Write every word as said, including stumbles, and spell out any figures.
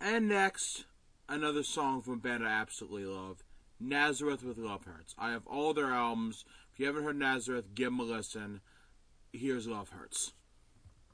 And next, another song from a band I absolutely love, Nazareth with Love Hurts. I have all their albums. If you haven't heard Nazareth, give them a listen. Here's Love Hurts.